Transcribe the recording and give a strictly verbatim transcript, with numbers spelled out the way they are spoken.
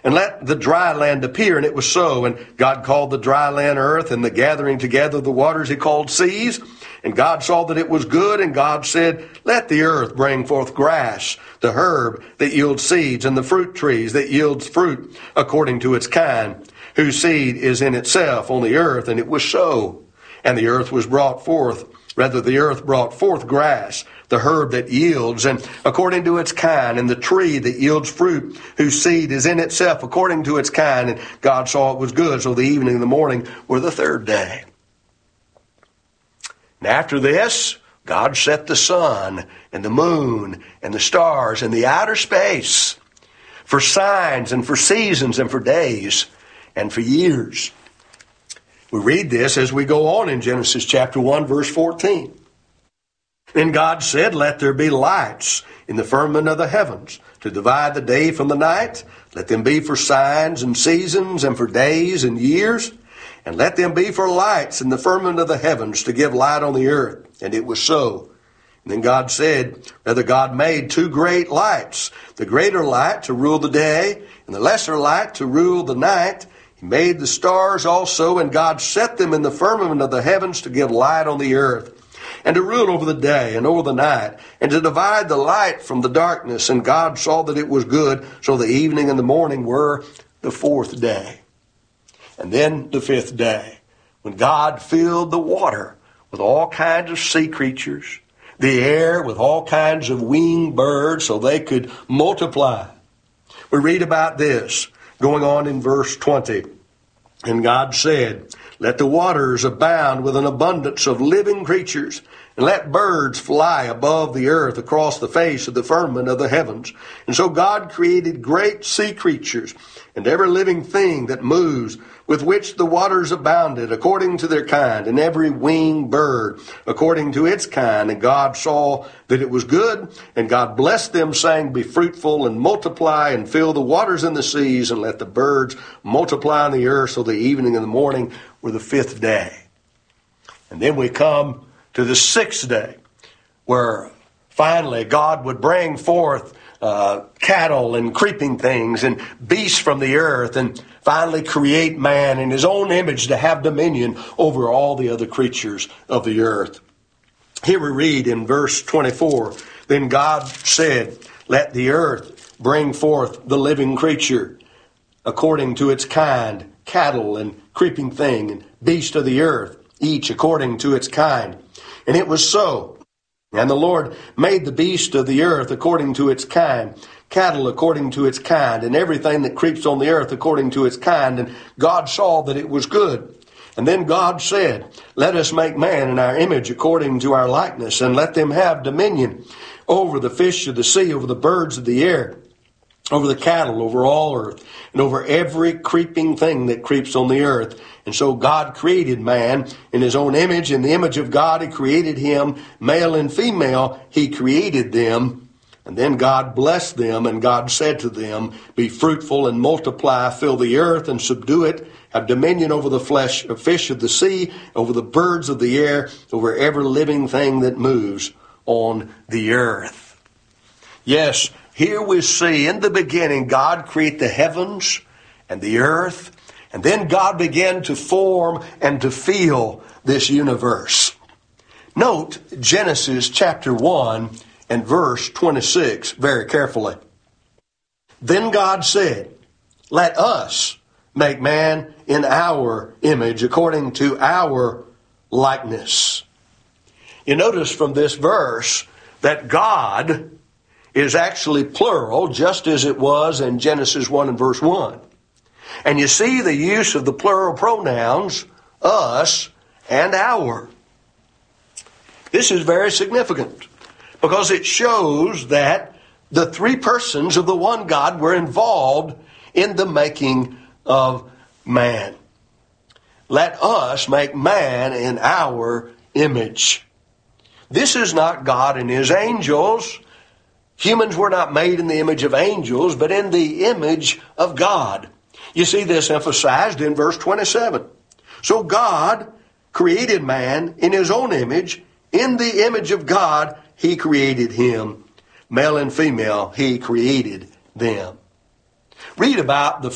and let the dry land appear. And it was so. And God called the dry land earth, and the gathering together of the waters he called seas. And God saw that it was good, and God said, let the earth bring forth grass, the herb that yields seeds, and the fruit trees that yields fruit according to its kind, whose seed is in itself on the earth. And it was so. And the earth was brought forth, rather the earth brought forth grass, the herb that yields, and according to its kind, and the tree that yields fruit, whose seed is in itself according to its kind. And God saw it was good. So the evening and the morning were the third day. And after this, God set the sun and the moon and the stars and the outer space for signs and for seasons and for days and for years. We read this as we go on in Genesis chapter one, verse fourteen. Then God said, let there be lights in the firmament of the heavens to divide the day from the night. Let them be for signs and seasons and for days and years. And let them be for lights in the firmament of the heavens to give light on the earth. And it was so. And then God said, rather God made two great lights, the greater light to rule the day and the lesser light to rule the night. He made the stars also, and God set them in the firmament of the heavens to give light on the earth, and to rule over the day and over the night, and to divide the light from the darkness. And God saw that it was good. So the evening and the morning were the fourth day. And then the fifth day, when God filled the water with all kinds of sea creatures, the air with all kinds of winged birds, so they could multiply. We read about this going on in verse twenty. And God said, let the waters abound with an abundance of living creatures, and let birds fly above the earth across the face of the firmament of the heavens. And so God created great sea creatures, and every living thing that moves, with which the waters abounded according to their kind, and every winged bird according to its kind. And God saw that it was good, and God blessed them, saying, be fruitful and multiply, and fill the waters in the seas, and let the birds multiply on the earth. So the evening and the morning were the fifth day. And then we come to the sixth day, where finally God would bring forth uh, cattle and creeping things and beasts from the earth, and finally create man in his own image to have dominion over all the other creatures of the earth. Here we read in verse twenty-four, then God said, let the earth bring forth the living creature according to its kind, cattle and creeping thing and beast of the earth, each according to its kind. And it was so. And the Lord made the beast of the earth according to its kind, cattle according to its kind, and everything that creeps on the earth according to its kind. And God saw that it was good. And then God said, let us make man in our image according to our likeness, and let them have dominion over the fish of the sea, over the birds of the air, over the cattle, over all earth, and over every creeping thing that creeps on the earth. And so God created man in his own image. In the image of God, he created him. Male and female, he created them. And then God blessed them, and God said to them, be fruitful and multiply, fill the earth and subdue it, have dominion over the flesh of fish of the sea, over the birds of the air, over every living thing that moves on the earth. Yes, here we see in the beginning God create the heavens and the earth, and then God began to form and to fill this universe. Note Genesis chapter one and verse twenty-six very carefully. Then God said, let us make man in our image according to our likeness. You notice from this verse that God is actually plural, just as it was in Genesis one and verse one. And you see the use of the plural pronouns, us and our. This is very significant because it shows that the three persons of the one God were involved in the making of man. Let us make man in our image. This is not God and his angels. Humans were not made in the image of angels, but in the image of God. You see this emphasized in verse twenty-seven. So God created man in his own image. In the image of God, he created him. Male and female, he created them. Read about the